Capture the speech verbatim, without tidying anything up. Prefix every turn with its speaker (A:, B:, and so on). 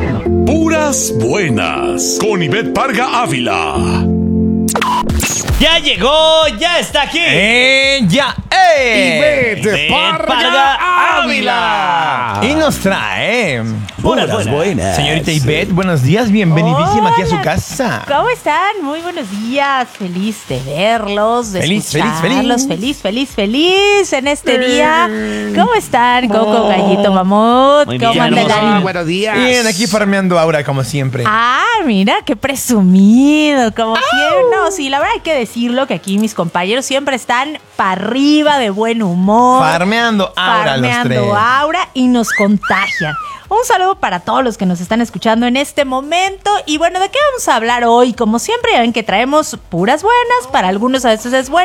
A: Puras buenas con Ivette Parga Ávila.
B: Ya llegó, ya está aquí.
C: ¡Eh, ya! ¡Eh!
B: Ivette Parga Ávila.
C: Y nos trae
B: Puras buenas. buenas.
C: Señorita Ivette, buenos días, bienvenidísima aquí a su
D: Hola.
C: casa.
D: ¿Cómo están? Muy buenos días. Feliz de verlos, de
C: Feliz, feliz,
D: escucharlos.
C: feliz.
D: Feliz, feliz, feliz en este día. ¿Cómo están, Coco, Gallito, Mamut?
B: Muy
D: ¿Cómo
B: bien,
D: anda el
B: hermosa.
D: ánimo?
E: Buenos días.
C: Bien, aquí farmeando Aura como siempre.
D: Ah, mira, qué presumido, como siempre. No, sí, la verdad hay que decirlo que aquí mis compañeros siempre están para arriba de buen humor.
C: Farmeando Aura los
D: farmeando
C: tres.
D: aura y nos contagian. Un saludo para todos los que nos están escuchando en este momento. Y bueno, ¿de qué vamos a hablar hoy? Como siempre, ya ven que traemos puras buenas. Para algunos a veces es bueno,